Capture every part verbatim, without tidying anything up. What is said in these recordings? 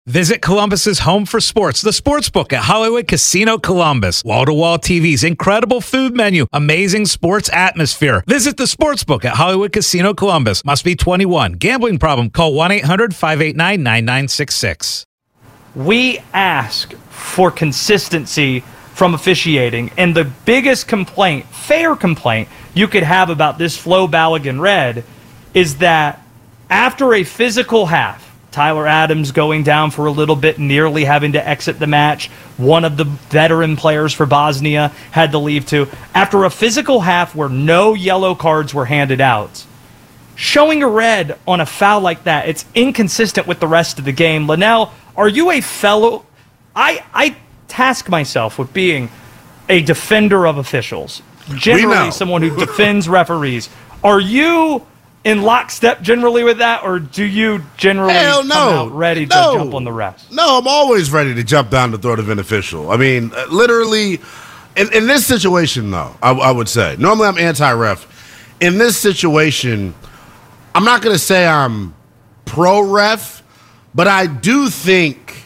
Visit Columbus's home for sports, the Sportsbook at Hollywood Casino Columbus. Wall-to-wall T Vs, incredible food menu, amazing sports atmosphere. Visit the Sportsbook at Hollywood Casino Columbus. Must be twenty-one. Gambling problem? Call one eight hundred five eight nine nine nine six six. We ask for consistency from officiating, and the biggest complaint, fair complaint, you could have about this Flo Balogun Red is that after a physical half, Tyler Adams going down for a little bit, nearly having to exit the match. One of the veteran players for Bosnia had to leave too. After a physical half where no yellow cards were handed out, showing a red on a foul like that, it's inconsistent with the rest of the game. Linnell, are you a fellow... I, I task myself with being a defender of officials. Generally someone who defends referees. Are you... in lockstep generally with that, or do you generally Hell no. come out ready to no. jump on the refs? No, I'm always ready to jump down to throw the official. I mean, uh, literally, in, in this situation, though, I, I would say, normally I'm anti-ref. In this situation, I'm not going to say I'm pro-ref, but I do think,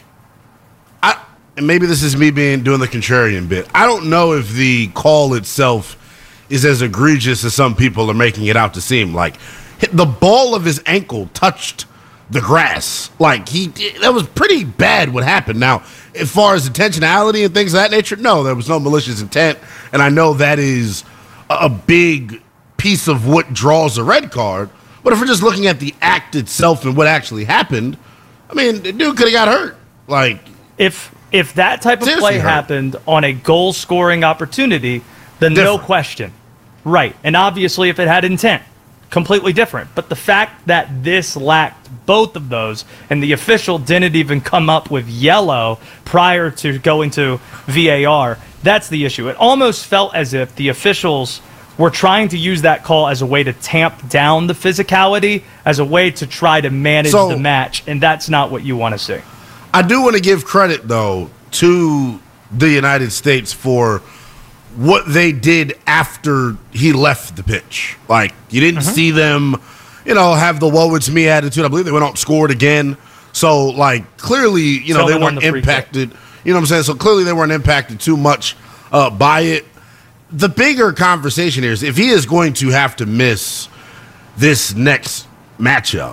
I, and maybe this is me being doing the contrarian bit, I don't know if the call itself is as egregious as some people are making it out to seem. Like, the ball of his ankle touched the grass. Like, he, that was pretty bad what happened. Now, as far as intentionality and things of that nature, no, there was no malicious intent. And I know that is a, a big piece of what draws a red card. But if we're just looking at the act itself and what actually happened, I mean, the dude could have got hurt. Like, if if that type of play hurt. happened on a goal-scoring opportunity, then Different. no question. Right. And obviously, if it had intent, completely different. But the fact that this lacked both of those and the official didn't even come up with yellow prior to going to V A R, that's the issue. It almost felt as if the officials were trying to use that call as a way to tamp down the physicality, as a way to try to manage So, the match, and that's not what you want to see. I do want to give credit, though, to the United States for what they did after he left the pitch. Like, you didn't Mm-hmm. see them, you know, have the woe it's me attitude. I believe they went out and scored again. So, like, clearly, you know, Tillman they on weren't the free impacted. You know what I'm saying? So, clearly they weren't impacted too much uh, by it. The bigger conversation here is if he is going to have to miss this next matchup,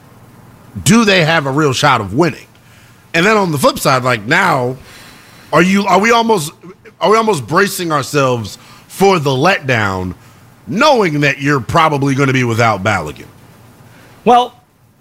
do they have a real shot of winning? And then on the flip side, like, now, are you are we almost are we almost bracing ourselves for the letdown, knowing that you're probably going to be without Balogun? Well,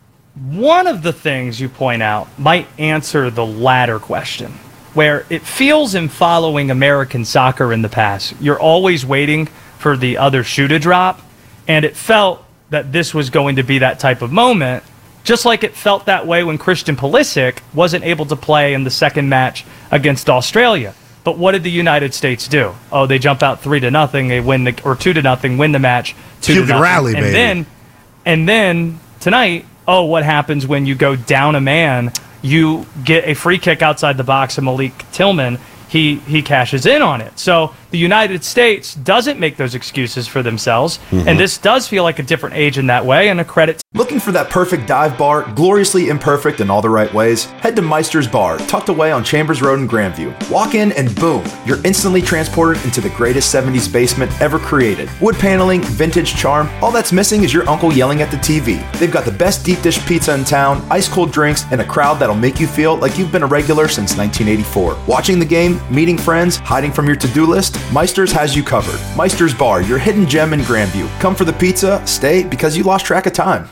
one of the things you point out might answer the latter question, where it feels in following American soccer in the past, you're always waiting for the other shoe to drop, and it felt that this was going to be that type of moment, just like it felt that way when Christian Pulisic wasn't able to play in the second match against Australia. But what did the United States do? Oh, they jump out three to nothing, they win the or two to nothing, win the match two You to can nothing. rally, and baby. then and then tonight, oh, what happens when you go down a man? You get a free kick outside the box, and Malik Tillman, he he cashes in on it. So the United States doesn't make those excuses for themselves, Mm-hmm. and this does feel like a different age in that way, and a credit. Looking for that perfect dive bar, gloriously imperfect in all the right ways? Head to Meister's Bar, tucked away on Chambers Road in Grandview. Walk in and boom, you're instantly transported into the greatest seventies basement ever created. Wood paneling, vintage charm, all that's missing is your uncle yelling at the T V. They've got the best deep dish pizza in town, ice cold drinks, and a crowd that'll make you feel like you've been a regular since nineteen eighty-four. Watching the game, meeting friends, hiding from your to-do list, Meister's has you covered. Meister's Bar, your hidden gem in Grandview. Come for the pizza, stay because you lost track of time.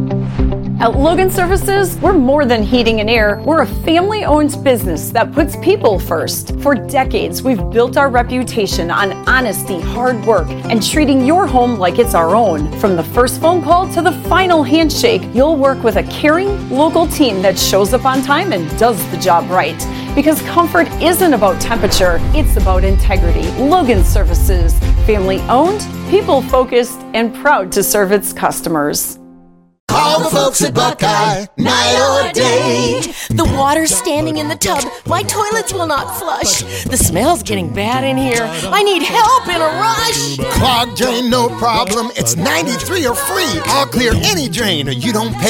At Logan Services, we're more than heating and air. We're a family-owned business that puts people first. For decades, we've built our reputation on honesty, hard work, and treating your home like it's our own. From the first phone call to the final handshake, you'll work with a caring, local team that shows up on time and does the job right. Because comfort isn't about temperature, it's about integrity. Logan Services, family-owned, people-focused, and proud to serve its customers. Call the folks at Buckeye, night or day. The water's standing in the tub. My toilets will not flush. The smell's getting bad in here. I need help in a rush. Clogged drain, no problem. It's ninety-three or free. I'll clear any drain or you don't pay.